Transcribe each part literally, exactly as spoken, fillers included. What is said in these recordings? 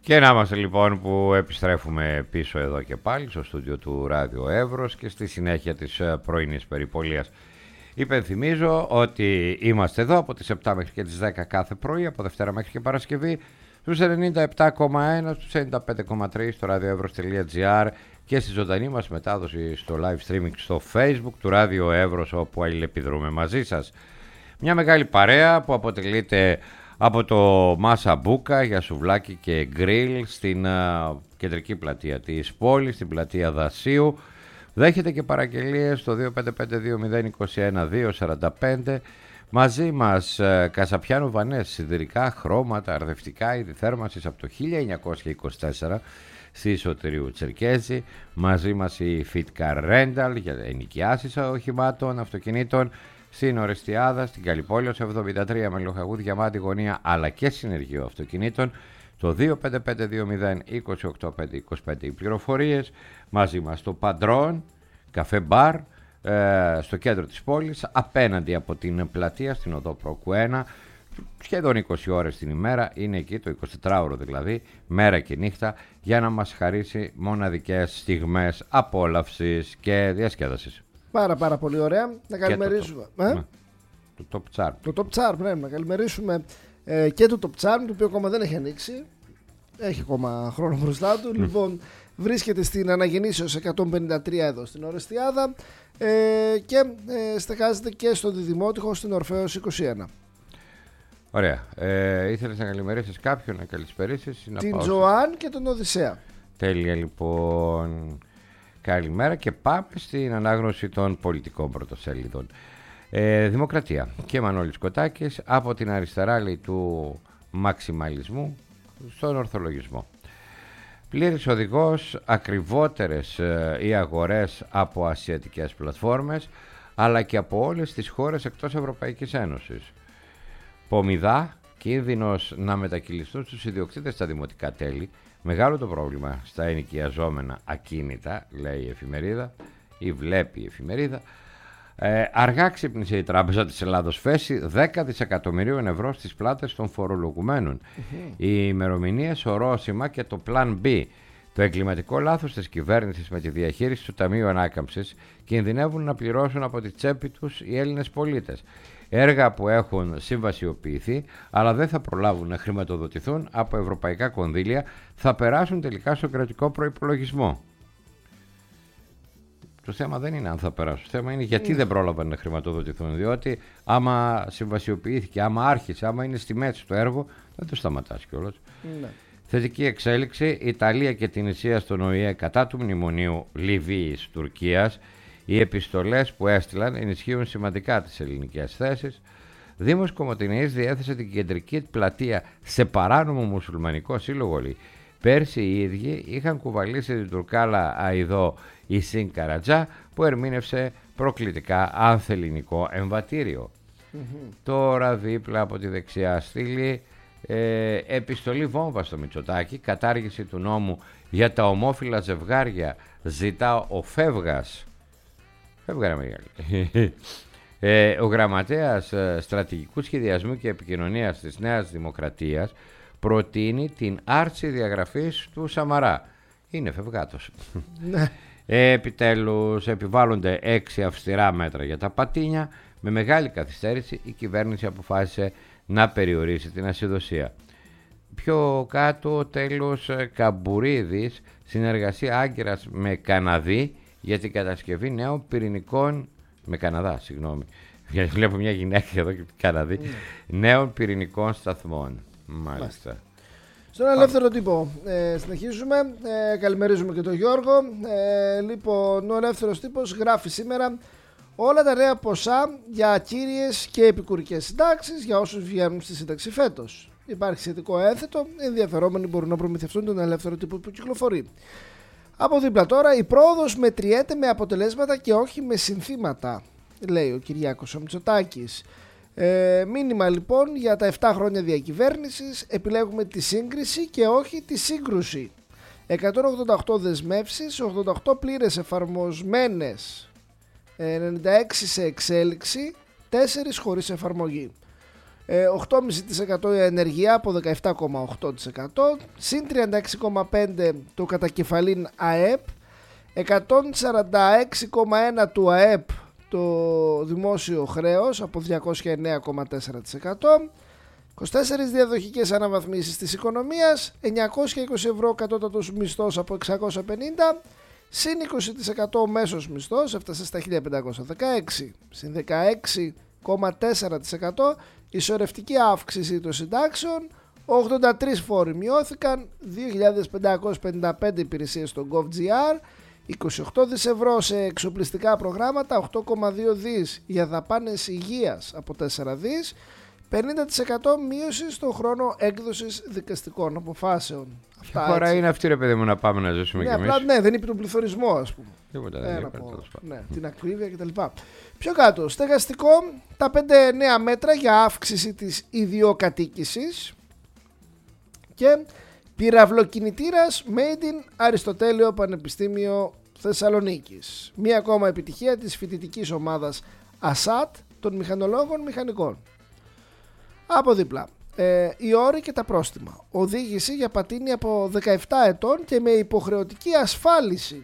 Και να είμαστε λοιπόν που επιστρέφουμε πίσω εδώ και πάλι στο στούντιο του Ράδιο Εύρος και στη συνέχεια της πρωινής περιπολίας. Υπενθυμίζω ότι είμαστε εδώ από τις επτά μέχρι και τις δέκα κάθε πρωί, από Δευτέρα μέχρι και Παρασκευή, στους ενενήντα επτά κόμμα ένα, στους ενενήντα πέντε κόμμα τρία στο radioevros.gr και στη ζωντανή μας μετάδοση στο live streaming στο Facebook του Ράδιο Εύρος, όπου αλληλεπιδρούμε μαζί σας. Μια μεγάλη παρέα που αποτελείται από το Μάσα Μπούκα για σουβλάκι και γκριλ στην uh, κεντρική πλατεία της πόλης, στην πλατεία Δασίου. Δέχεται και παραγγελίες στο δύο πέντε πέντε δύο μηδέν δύο ένα δύο τέσσερα πέντε. Μαζί μας uh, Κασαπιάνου Βανές, σιδηρικά, χρώματα, αρδευτικά, είδη θέρμανσης από το χίλια εννιακόσια είκοσι τέσσερα στη Σωτηρίου Τσερκέζη. Μαζί μας η Fitcar Rental για ενοικιάσεις οχημάτων, αυτοκινήτων, στην Ορεστιάδα, στην Καλιπόλαιος εβδομήντα τρία με Λοχαγού Διαμάντη Γωνία, αλλά και συνεργείο αυτοκινήτων, το δύο πέντε πέντε δύο μηδέν δύο οκτώ πέντε δύο πέντε οι πληροφορίες. Μαζί μας το Παντρόν, καφέ μπαρ, ε, στο κέντρο της πόλης, απέναντι από την πλατεία, στην οδό Πρόκου ένα, σχεδόν είκοσι ώρες την ημέρα, είναι εκεί το εικοσιτετράωρο δηλαδή, μέρα και νύχτα, για να μας χαρίσει μοναδικές στιγμές απόλαυσης και διασκέδασης. Πάρα πάρα πολύ ωραία. Να καλημερίσουμε. Το, ε? ναι, το Top Charm. Το Top Charm, ναι, να καλημερίσουμε ε, και το Top Charm, το οποίο ακόμα δεν έχει ανοίξει. Έχει ακόμα χρόνο μπροστά του. Mm. Λοιπόν, βρίσκεται στην Αναγεννήσεως εκατόν πενήντα τρία εδώ στην Ορεστιάδα ε, και ε, στεκάζεται και στο Διδημότυχο στην Ορφέως είκοσι ένα. Ωραία. Ε, ήθελες να καλημερίσεις κάποιον, να καλησπερίσεις? Την Ζωάν και τον Οδυσσέα. Τέλεια λοιπόν. Καλημέρα και πάμε στην ανάγνωση των πολιτικών πρωτοσέλιδων. Ε, Δημοκρατία και Μανώλης Κοτάκης, από την αριστερά λέει του μαξιμαλισμού στον ορθολογισμό. Πλήρης οδηγός, ακριβότερες ε, οι αγορές από ασιατικές πλατφόρμες, αλλά και από όλες τις χώρες εκτός Ευρωπαϊκής Ένωσης. Πομιδά, κίνδυνος να μετακυλιστούν στους ιδιοκτήτες τα δημοτικά τέλη. Μεγάλο το πρόβλημα στα ενοικιαζόμενα ακίνητα, λέει η εφημερίδα, ή βλέπει η εφημερίδα. Ε, αργά ξύπνησε η Τράπεζα της Ελλάδος Φέση δέκα δισεκατομμυρίων ευρώ στις πλάτες των φορολογουμένων. Mm-hmm. Οι ημερομηνίες ορόσημα και το Plan B. Το εγκληματικό λάθος της κυβέρνησης με τη διαχείριση του Ταμείου Ανάκαμψης κινδυνεύουν να πληρώσουν από τη τσέπη τους οι Έλληνες πολίτες. Έργα που έχουν συμβασιοποιηθεί αλλά δεν θα προλάβουν να χρηματοδοτηθούν από ευρωπαϊκά κονδύλια, θα περάσουν τελικά στο κρατικό προϋπολογισμό. Το θέμα δεν είναι αν θα περάσουν, το θέμα είναι γιατί mm. δεν πρόλαβαν να χρηματοδοτηθούν, διότι άμα συμβασιοποιήθηκε, άμα άρχισε, άμα είναι στη μέση το έργο, δεν το σταματάς κιόλας. Mm. Θετική εξέλιξη, Ιταλία και Τινησία στον Ο Η Ε κατά του μνημονίου Λιβύης Τουρκίας. Οι επιστολές που έστειλαν ενισχύουν σημαντικά τις ελληνικές θέσεις. Δήμος Κομοτηνής διέθεσε την κεντρική πλατεία σε παράνομο μουσουλμανικό σύλλογο. Πέρσι οι ίδιοι είχαν κουβαλήσει την τουρκάλα Αηδό Ισίν Καρατζά, που ερμήνευσε προκλητικά ανθελληνικό εμβατήριο. Mm-hmm. Τώρα δίπλα από τη δεξιά στήλη, ε, επιστολή βόμβα στο Μητσοτάκη, κατάργηση του νόμου για τα ομόφυλα ζευγάρια, ζητά ο Φεύγας. Φεύγαρα μεγάλη. Ε, ο γραμματέας στρατηγικού σχεδιασμού και επικοινωνίας της Νέας Δημοκρατίας προτείνει την άρση διαγραφής του Σαμαρά. Είναι φευγάτος. ε, επιτέλους επιβάλλονται έξι αυστηρά μέτρα για τα πατίνια. Με μεγάλη καθυστέρηση η κυβέρνηση αποφάσισε να περιορίσει την ασυδοσία. Πιο κάτω τέλος Καμπουρίδης, συνεργασία Άγκυρας με Καναδί για την κατασκευή νέων πυρηνικών, με Καναδά, συγγνώμη, γιατί βλέπω μια γυναίκα εδώ και Καναδί, mm. νέων πυρηνικών σταθμών. Μάλιστα. Στον ελεύθερο τύπο ε, συνεχίζουμε, ε, καλημερίζουμε και τον Γιώργο. Ε, λοιπόν, ο ελεύθερος τύπος γράφει σήμερα όλα τα νέα ποσά για κύριες και επικουρικές συντάξεις για όσους βγαίνουν στη σύνταξη φέτος. Υπάρχει σχετικό ένθετο, ενδιαφερόμενοι μπορούν να προμηθευτούν τον ελεύθερο τύπο που κυκλοφορεί. Από δίπλα τώρα, η πρόοδος μετριέται με αποτελέσματα και όχι με συνθήματα, λέει ο Κυριάκος ο Μητσοτάκης. Ε, μήνυμα λοιπόν για τα επτά χρόνια διακυβέρνησης, επιλέγουμε τη σύγκριση και όχι τη σύγκρουση. εκατόν ογδόντα οκτώ δεσμεύσεις, ογδόντα οκτώ πλήρες εφαρμοσμένες, ενενήντα έξι σε εξέλιξη, τέσσερα χωρίς εφαρμογή. οκτώ κόμμα πέντε τοις εκατό η ενεργεία από δεκαεπτά κόμμα οκτώ τοις εκατό, συν τριάντα έξι κόμμα πέντε τοις εκατό το κατακεφαλήν ΑΕΠ, εκατόν σαράντα έξι κόμμα ένα τοις εκατό του ΑΕΠ το δημόσιο χρέος από διακόσια εννέα κόμμα τέσσερα τοις εκατό, είκοσι τέσσερις διαδοχικές αναβαθμίσεις της οικονομίας, εννιακόσια είκοσι ευρώ κατώτατος μισθός από εξακόσια πενήντα, συν είκοσι τοις εκατό ο μέσος μισθός έφτασε στα χίλια πεντακόσια δεκαέξι, συν δεκαέξι κόμμα τέσσερα τοις εκατό η σωρευτική αύξηση των συντάξεων, ογδόντα τρεις φόροι μειώθηκαν, δύο χιλιάδες πεντακόσιες πενήντα πέντε υπηρεσίες στο GovGR, είκοσι οκτώ δις ευρώ σε εξοπλιστικά προγράμματα, οκτώ κόμμα δύο δις για δαπάνες υγείας από τέσσερα δις, πενήντα τοις εκατό μείωση στον χρόνο έκδοσης δικαστικών αποφάσεων. Ποια χώρα είναι αυτή, ρε παιδί μου, να πάμε να ζήσουμε ναι, κι εμείς? Απλά, ναι, δεν είπε τον πληθωρισμό, ας πούμε. Τίποτα δεν είπε, τέλος πάντων. Ναι, την ακρίβεια κτλ. Πιο κάτω, στεγαστικό, τα πέντε νέα μέτρα για αύξηση της ιδιοκατοίκησης και πυραυλοκινητήρας Made in Αριστοτέλειο Πανεπιστήμιο Θεσσαλονίκης. Μία ακόμα επιτυχία της φοιτητικής ομάδας ΑΣΑΤ των μηχανολόγων μηχανικών. Από δίπλα, ε, οι όροι και τα πρόστιμα. Οδήγηση για πατίνι από δεκαεπτά ετών και με υποχρεωτική ασφάλιση.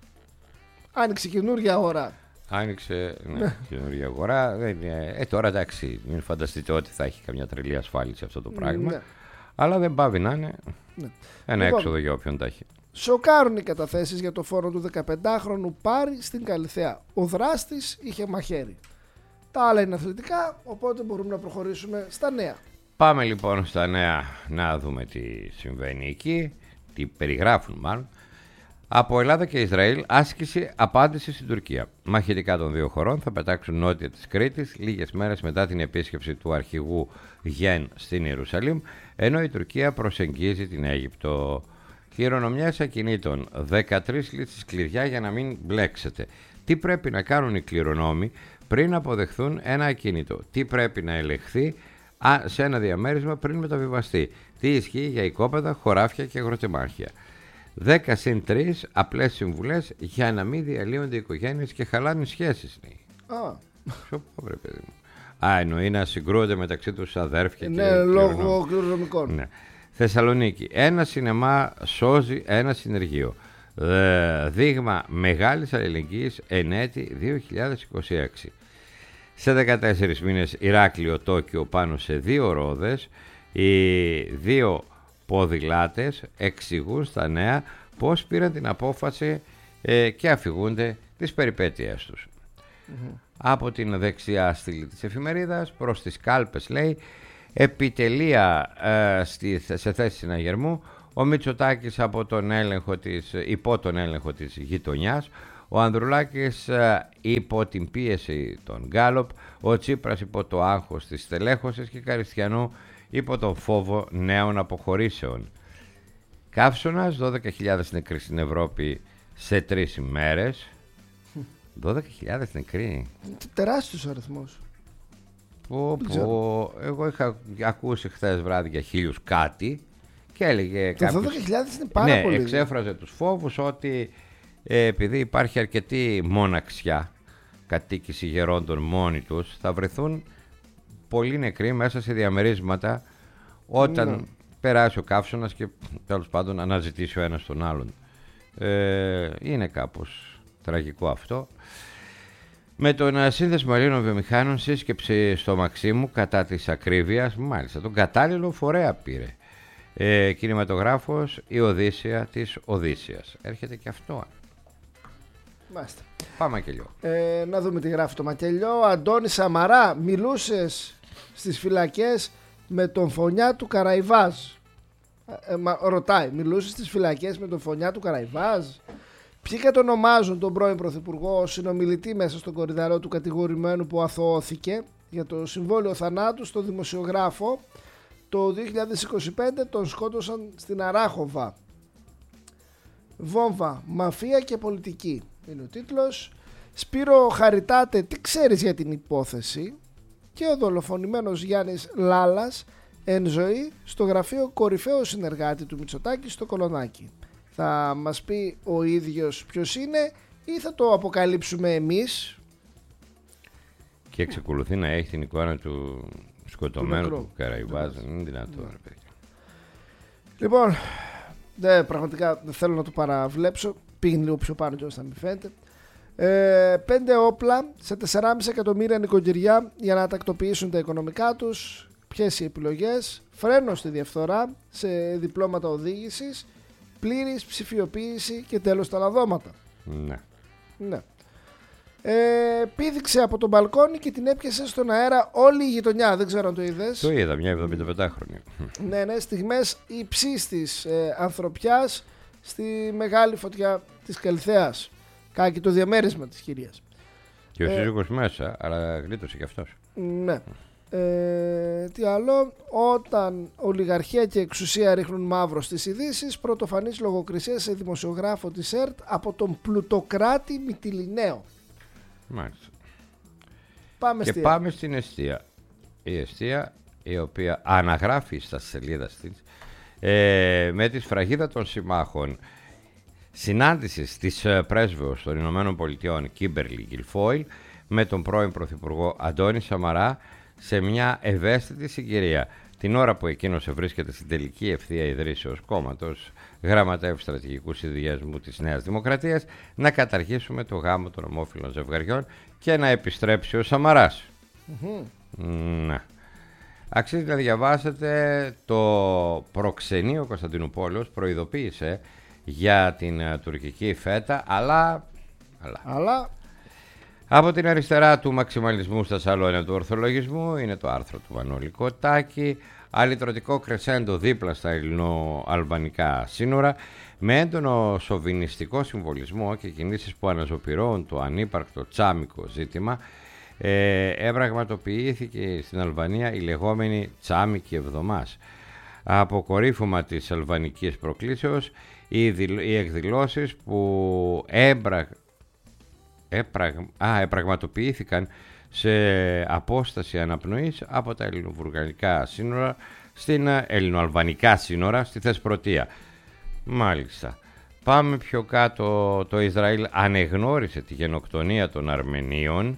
Άνοιξε καινούργια αγορά. Άνοιξε ναι, καινούργια αγορά. Ε, τώρα εντάξει, μην φανταστείτε ότι θα έχει καμιά τρελή ασφάλιση αυτό το πράγμα. Ναι. Αλλά δεν πάβει να είναι ναι. ένα λοιπόν, έξοδο για όποιον τα έχει. Σοκάρουν οι καταθέσεις για το φόρο του δεκαπεντάχρονου Πάρη στην Καλιθέα. Ο δράστης είχε μαχαίρι. Τα άλλα είναι αθλητικά, οπότε μπορούμε να προχωρήσουμε στα νέα. Πάμε λοιπόν στα νέα να δούμε τι συμβαίνει εκεί, τι περιγράφουν μάλλον. Από Ελλάδα και Ισραήλ, άσκηση απάντηση στην Τουρκία. Μαχητικά των δύο χωρών θα πετάξουν νότια της Κρήτης λίγες μέρες μετά την επίσκεψη του αρχηγού Γεν στην Ιερουσαλήμ, ενώ η Τουρκία προσεγγίζει την Αίγυπτο. Χειρονομιές ακινήτων, δεκατρείς λύσεις κλειδιά για να μην μπλέξετε. Τι πρέπει να κάνουν οι κληρονόμοι πριν αποδεχθούν ένα ακίνητο? Τι πρέπει να ελεγχθεί σε ένα διαμέρισμα πριν μεταβιβαστεί? Τι ισχύει για οικόπεδα, χωράφια και αγροτεμάχια? δέκα συν τρεις απλές συμβουλές για να μην διαλύονται οι οικογένειες και χαλάνε σχέσεις. Α. Ποιο πω, παιδί μου. Α, εννοεί να συγκρούονται μεταξύ τους αδέρφια ναι, και ναι, λόγω κληρονομικών. Ναι. Θεσσαλονίκη. Ένα σινεμά σώζει ένα συνεργείο. Ε, δείγμα μεγάλης αλληλεγγύης εν έτη δύο χιλιάδες είκοσι έξι. Σε δεκατέσσερις μήνες Ηράκλειο Τόκιο πάνω σε δύο ρόδες. Οι δύο ποδηλάτες εξηγούν στα νέα πώς πήραν την απόφαση ε, και αφηγούνται τις περιπέτειές τους. Mm-hmm. Από την δεξιά στήλη της εφημερίδας προς τις κάλπες, λέει, επιτελεία ε, στη, σε θέση συναγερμού, ο Μητσοτάκης από τον έλεγχο της, υπό τον έλεγχο της γειτονιάς, ο Ανδρουλάκης ε, υπό την πίεση των Γκάλοπ, ο Τσίπρας υπό το άγχος της στελέχωσης και Καριστιανού υπό τον φόβο νέων αποχωρήσεων. Καύσωνας, δώδεκα χιλιάδες νεκροί στην Ευρώπη σε τρεις ημέρες. δώδεκα χιλιάδες νεκροί. Τεράστιος αριθμός. Πω, πω, εγώ είχα ακούσει χθες βράδυ για χίλιους κάτι και έλεγε το κάποιος, δώδεκα χιλιάδες είναι πάρα ναι, πολύ. Εξέφραζε τους φόβους ότι ε, επειδή υπάρχει αρκετή μοναξιά, κατοίκηση γερόντων μόνοι τους, θα βρεθούν πολλοί νεκροί μέσα σε διαμερίσματα όταν ναι. περάσει ο καύσωνας και τέλος πάντων αναζητήσει ο ένας τον άλλον. Ε, είναι κάπως τραγικό αυτό. Με τον Σύνδεσμο Ελλήνων Βιομηχάνων σύσκεψη στο Μαξίμου κατά της ακρίβειας, μάλιστα τον κατάλληλο φορέα πήρε. Ε, κινηματογράφος η Οδύσσια της Οδύσσιας. Έρχεται και αυτό. Μάλιστα. Πάμε Μακελιό. Ε, να δούμε τι γράφει το Μακελιό. Αντώνη Σαμαρά, μιλούσες στις φυλακές με τον Φωνιά του Καραϊβάζ? Ε, μα, ρωτάει, μιλούσες στις φυλακές με τον Φωνιά του Καραϊβάζ? Ποιοι κατονομάζουν τον πρώην Πρωθυπουργό ως συνομιλητή μέσα στον κορυδαλό του κατηγορημένου που αθωώθηκε για το συμβόλαιο θανάτου στο δημοσιογράφο? Το δύο χιλιάδες είκοσι πέντε τον σκότωσαν στην Αράχοβα. Βόμβα, μαφία και πολιτική είναι ο τίτλος. Σπύρο Χαριτάτε, τι ξέρεις για την υπόθεση? Και ο δολοφονημένος Γιάννης Λάλας εν ζωή στο γραφείο κορυφαίου συνεργάτη του Μητσοτάκη στο Κολονάκι. Θα μας πει ο ίδιος ποιος είναι ή θα το αποκαλύψουμε εμείς? Και εξακολουθεί να έχει την εικόνα του σκοτωμένου του, του Καραϊβάζ. Δεν είναι δυνατόν, ρε παιδιά. Λοιπόν, ναι, πραγματικά δεν θέλω να το παραβλέψω. Πήγαινε λίγο πιο πάνω, ώστε να μην φαίνεται. Ε, πέντε όπλα σε τέσσερα κόμμα πέντε εκατομμύρια νοικοκυριά για να τακτοποιήσουν τα οικονομικά τους. Ποιες οι επιλογές? Φρένο στη διαφθορά, σε διπλώματα οδήγησης, πλήρης ψηφιοποίηση και τέλος τα λαδώματα. Ναι. Ναι. Ε, πήδηξε από τον μπαλκόνι και την έπιασε στον αέρα όλη η γειτονιά. Δεν ξέρω αν το είδες. Το είδα, μια εβδομηνταπεντάχρονη. Ναι, ναι, στιγμές υψίστης ε, ανθρωπιάς στη μεγάλη φωτιά της Καλυθέας. Κάκι το διαμέρισμα της κυρίας. Και ο ε, σύζυγος μέσα, αλλά γλίτωσε κι αυτός. Ναι. Ε, τι άλλο? Όταν ολιγαρχία και εξουσία ρίχνουν μαύρο στις ειδήσεις, πρωτοφανής λογοκρισία σε δημοσιογράφο της ΕΡΤ από τον πλουτοκράτη Μυτιληναίο. Μάλιστα. Πάμε και στη... πάμε στην εστία. Η εστία, η οποία αναγράφει στα σελίδα της ε, με τη σφραγίδα των συμμάχων συνάντησης της πρέσβεως των Ηνωμένων Πολιτειών Κίμπερλι Γκιλφόιλ με τον πρώην Πρωθυπουργό Αντώνη Σαμαρά σε μια ευαίσθητη συγκυρία, την ώρα που εκείνος βρίσκεται στην τελική ευθεία ιδρύσεως κόμματος γραμματέου στρατηγικού συνδυασμού της Νέας Δημοκρατίας, να καταργήσουμε το γάμο των ομόφυλων ζευγαριών και να επιστρέψει ο Σαμαράς. Mm-hmm. Να. Αξίζει να διαβάσετε, το προξενείο Κωνσταντινούπολης προειδοποίησε για την uh, τουρκική φέτα, αλλά... αλλά... αλλά... Από την αριστερά του μαξιμαλισμού στα σαλόνια του ορθολογισμού είναι το άρθρο του Μανώλη Κοτάκη, αλυτρωτικό κρεσέντο δίπλα στα ελληνο-αλβανικά σύνορα, με έντονο σοβινιστικό συμβολισμό και κινήσεις που αναζωπυρώνουν το ανύπαρκτο τσάμικο ζήτημα, ε, επραγματοποιήθηκε στην Αλβανία η λεγόμενη τσάμικη εβδομάς. Αποκορύφωμα της αλβανικής προκλήσεως, οι, δηλ, οι εκδηλώσεις που έμπραγ, έπραγ, α, επραγματοποιήθηκαν σε απόσταση αναπνοής από τα ελληνοβουργανικά σύνορα στην ελληνοαλβανικά σύνορα στη Θεσπρωτεία. Μάλιστα. Πάμε πιο κάτω. Το Ισραήλ ανεγνώρισε τη γενοκτονία των Αρμενίων.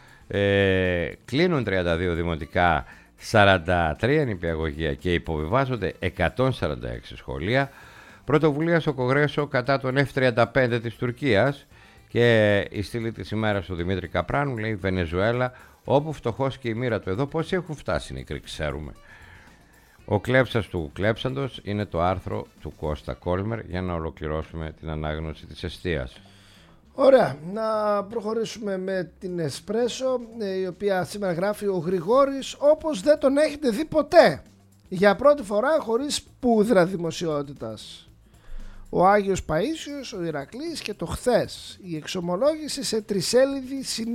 Ε, κλείνουν τριάντα δύο δημοτικά, σαράντα τρία νηπιαγωγεία και υποβιβάζονται εκατόν σαράντα έξι σχολεία. Πρωτοβουλία στο Κογκρέσο κατά τον εφ τριάντα πέντε της Τουρκίας. Και η στήλη της ημέρας του Δημήτρη Καπράνου λέει Βενεζουέλα, όπου φτωχός και η μοίρα του εδώ. Πόσοι έχουν φτάσει νεκροί, ξέρουμε. Ο κλέψας του κλέψαντος είναι το άρθρο του Κώστα Κόλμερ, για να ολοκληρώσουμε την ανάγνωση της εστίας. Ωραία, να προχωρήσουμε με την Εσπρέσο, η οποία σήμερα γράφει ο Γρηγόρης όπως δεν τον έχετε δει ποτέ. Για πρώτη φορά χωρίς πούδρα δημοσιότητας. Ο Άγιος Παΐσιος, ο Ηρακλής και το χθες. Η εξομολόγηση σε τρισέλιδη συνέχεια.